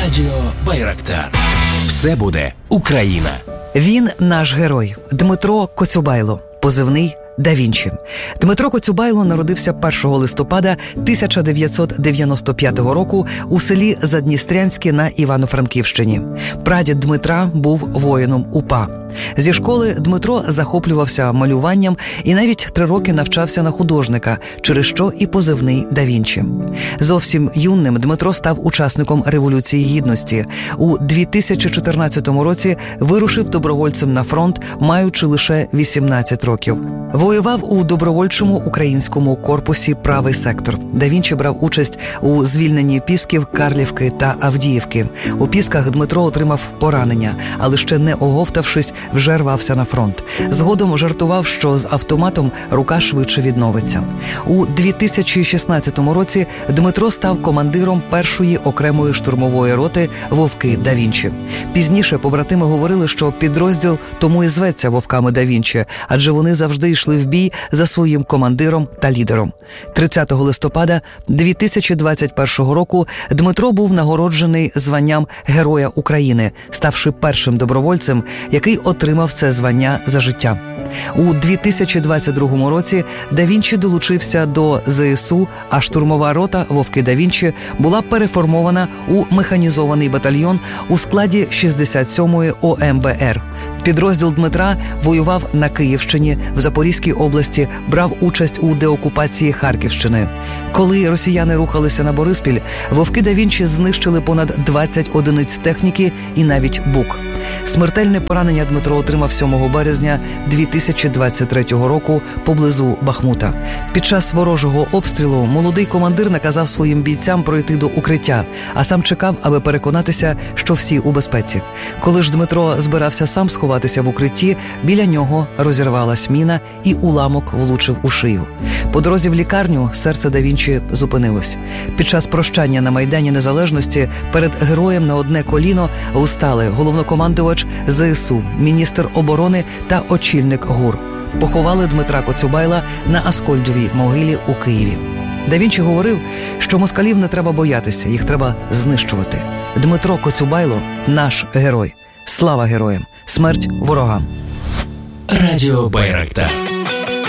Радіо Байрактар. Все буде Україна. Він наш герой. Дмитро Коцюбайло. Позивний Да Вінчі. Дмитро Коцюбайло народився 1 листопада 1995 року у селі Задністрянське на Івано-Франківщині. Прадід Дмитра був воїном УПА. Зі школи Дмитро захоплювався малюванням і навіть 3 роки навчався на художника, через що і позивний Да Вінчі. Зовсім юним Дмитро став учасником Революції Гідності. У 2014 році вирушив добровольцем на фронт, маючи лише 18 років. Воював у добровольчому українському корпусі «Правий сектор». Да Вінчі брав участь у звільненні Пісків, Карлівки та Авдіївки. У Пісках Дмитро отримав поранення, але ще не оговтавшись, вже рвався на фронт. Згодом жартував, що з автоматом рука швидше відновиться. У 2016 році Дмитро став командиром 1-ї окремої штурмової роти «Вовки Да Вінчі». Пізніше побратими говорили, що підрозділ тому і зветься «Вовками Да Вінчі», адже вони завжди йшли в бій за своїм командиром та лідером. 30 листопада 2021 року Дмитро був нагороджений званням Героя України, ставши першим добровольцем, який отримав це звання за життя. У 2022 році Да Вінчі долучився до ЗСУ, а штурмова рота «Вовки Да Вінчі» була переформована у механізований батальйон у складі 67-ї ОМБР. Підрозділ Дмитра воював на Київщині, в Запорізькій області, брав участь у деокупації Харківщини. Коли росіяни рухалися на Бориспіль, «Вовки Да Вінчі» знищили понад 20 одиниць техніки і навіть БУК. Смертельне поранення Дмитро отримав 7 березня 2023 року поблизу Бахмута. Під час ворожого обстрілу молодий командир наказав своїм бійцям пройти до укриття, а сам чекав, аби переконатися, що всі у безпеці. Коли ж Дмитро збирався сам сховатися в укритті, біля нього розірвалась міна і уламок влучив у шию. По дорозі в лікарню серце Да Вінчі зупинилось. Під час прощання на Майдані Незалежності перед героєм на одне коліно встали головнокомандувач ЗСУ, міністр оборони та очільник ГУР. Поховали Дмитра Коцюбайла на Аскольдовій могилі у Києві. Да Вінчі говорив, що москалів не треба боятися, їх треба знищувати. Дмитро Коцюбайло – наш герой. Слава героям! Смерть ворогам! Радіо Байрактар.